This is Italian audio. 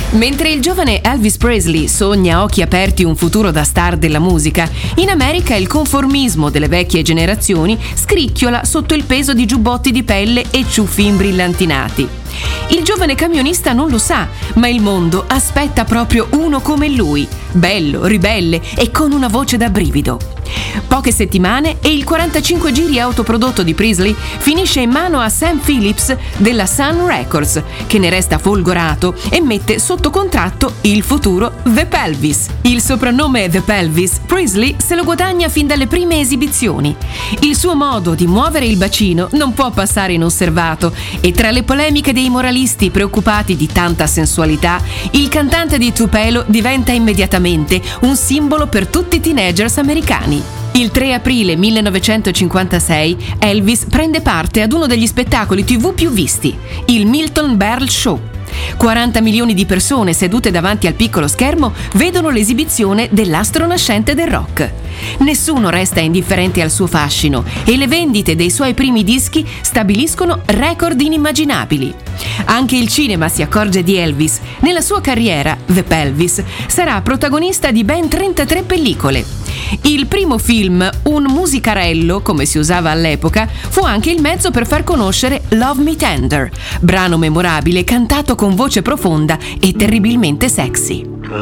Mentre il giovane Elvis Presley sogna a occhi aperti un futuro da star della musica, in America il conformismo delle vecchie generazioni scricchiola sotto il peso di giubbotti di pelle e ciuffi imbrillantinati. Il giovane camionista non lo sa, ma il mondo aspetta proprio uno come lui, bello, ribelle e con una voce da brivido. Poche settimane e il 45 giri autoprodotto di Presley finisce in mano a Sam Phillips della Sun Records, che ne resta folgorato e mette sotto contratto il futuro The Pelvis. Il soprannome The Pelvis Presley se lo guadagna fin dalle prime esibizioni. Il suo modo di muovere il bacino non può passare inosservato e tra le polemiche dei moralisti preoccupati di tanta sensualità, il cantante di Tupelo diventa immediatamente un simbolo per tutti i teenagers americani. Il 3 aprile 1956 Elvis prende parte ad uno degli spettacoli TV più visti, il Milton Berle Show. 40 milioni di persone sedute davanti al piccolo schermo vedono l'esibizione dell'astro nascente del rock. Nessuno resta indifferente al suo fascino e le vendite dei suoi primi dischi stabiliscono record inimmaginabili. Anche il cinema si accorge di Elvis. Nella sua carriera, The Pelvis sarà protagonista di ben 33 pellicole. Il primo film, un musicarello, come si usava all'epoca, fu anche il mezzo per far conoscere Love Me Tender, brano memorabile cantato con voce profonda e terribilmente sexy.